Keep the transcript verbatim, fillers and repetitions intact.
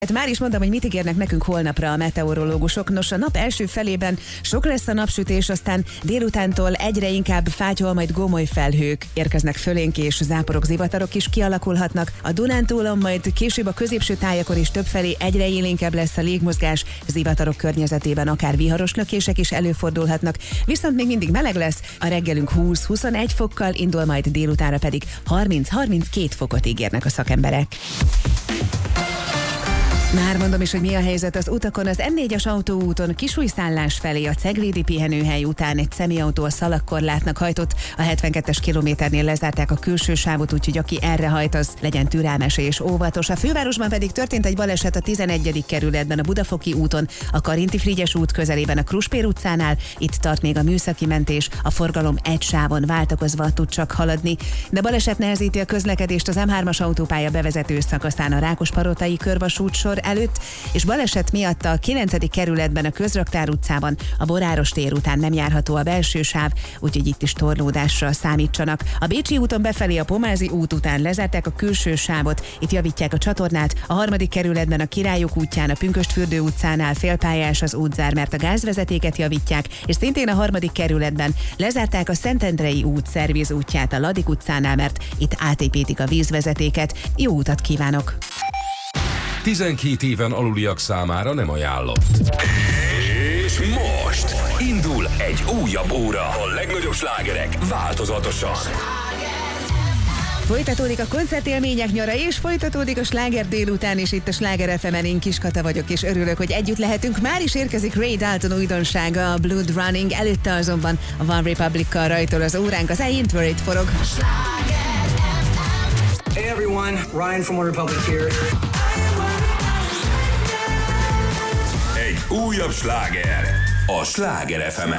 Már is mondtam, hogy mit ígérnek nekünk holnapra a meteorológusok. Nos, a nap első felében sok lesz a napsütés, aztán délutántól egyre inkább fátyol, majd gomoly felhők érkeznek fölénk, és záporok, zivatarok is kialakulhatnak. A Dunántúlon, majd később a középső tájakon is többfelé egyre élénkebb lesz a légmozgás, zivatarok környezetében akár viharos lökések is előfordulhatnak. Viszont még mindig meleg lesz, a reggelünk húsz-huszonegy fokkal indul, majd délutánra pedig harminc-harminckét fokot ígérnek a szakemberek. Már mondom is, hogy mi a helyzet az utakon. Az M négyes autóúton Kisújszállás felé a Ceglédi pihenőhely után egy személyautó a szalagkorlátnak hajtott. A hetvenkettes kilométernél lezárták a külső sávot, úgyhogy aki erre hajt, az legyen türelmes és óvatos. A fővárosban pedig történt egy baleset a tizenegyedik kerületben, a Budafoki úton, a Karinti-Frigyes út közelében, a Kruspér utcánál. Itt tart még a műszaki mentés, a forgalom egy sávon váltakozva tud csak haladni. De baleset nehezíti a közlekedést az M hármas autópálya bevezető szakaszán a Rákospalotai körvasút sor előtt, és baleset miatt a kilencedik kerületben, a Közraktár utcában, a Boráros tér után nem járható a belső sáv, úgyhogy itt is torlódásra számítsanak. A Bécsi úton befelé a Pomázi út után lezárták a külső sávot, itt javítják a csatornát, a harmadik kerületben a Királyok útján, a Pünkösdfürdő utcánál félpályás az útzár, mert a gázvezetéket javítják, és szintén a harmadik kerületben lezárták a Szentendrei út szerviz útját a Ladik utcánál, mert itt átépítik a vízvezetéket. Jó utat kívánok! tizenkét éven aluliak számára nem ajánlott. És most indul egy újabb óra. A legnagyobb slágerek változatosan. Folytatódik a koncertélmények nyara, és folytatódik a sláger délután is itt a Sláger ef emen. Én Kiskata vagyok, és örülök, hogy együtt lehetünk. Már is érkezik Ray Dalton újdonsága, a Blood Running, előtte azonban a One Republic-kal rajtol az óránk, az I Ain't Worried forog. Hey everyone, Ryan from One Republic here. Egy újabb sláger a Sláger ef emen.